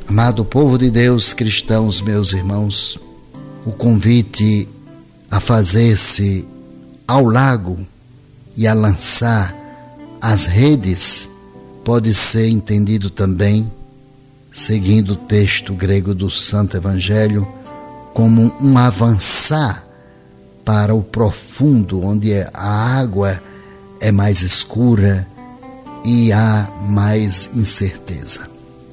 Amado povo de Deus, cristãos, meus irmãos, o convite a fazer-se ao lago e a lançar as redes pode ser entendido também, seguindo o texto grego do Santo Evangelho, como um avançar para o profundo, onde a água é mais escura e há mais incerteza.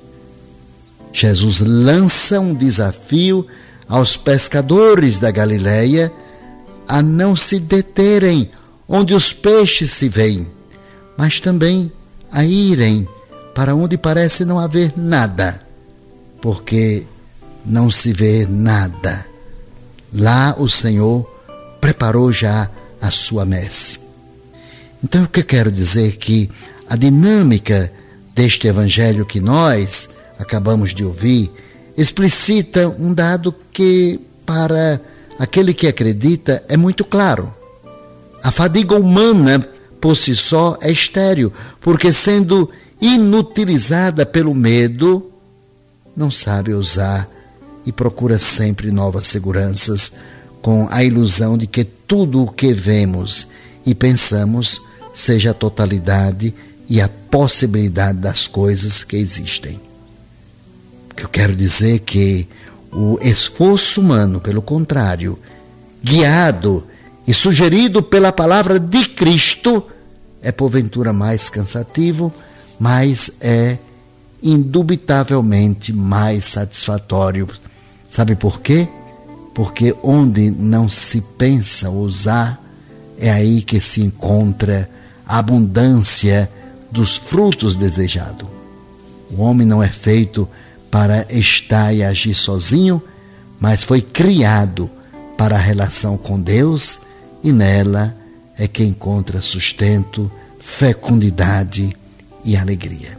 Jesus lança um desafio aos pescadores da Galileia a não se deterem onde os peixes se veem, mas também a irem para onde parece não haver nada, porque não se vê nada. Lá o Senhor preparou já a sua messe. Então o que eu quero dizer que a dinâmica deste evangelho que nós acabamos de ouvir explicita um dado que para aquele que acredita é muito claro. A fadiga humana por si só é estéril, porque sendo inutilizada pelo medo, não sabe usar e procura sempre novas seguranças, com a ilusão de que tudo o que vemos e pensamos seja a totalidade e a possibilidade das coisas que existem. O que eu quero dizer é que o esforço humano, pelo contrário, guiado e sugerido pela palavra de Cristo, é porventura mais cansativo, mas é indubitavelmente mais satisfatório. Sabe por quê? Porque onde não se pensa usar, é aí que se encontra a abundância dos frutos desejados. O homem não é feito para estar e agir sozinho, mas foi criado para a relação com Deus, e nela é que encontra sustento, fecundidade e alegria.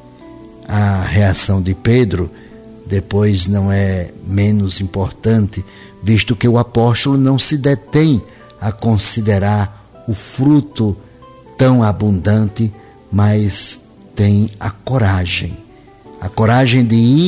A reação de Pedro depois não é menos importante, visto que o apóstolo não se detém a considerar o fruto tão abundante, mas tem a coragem de ir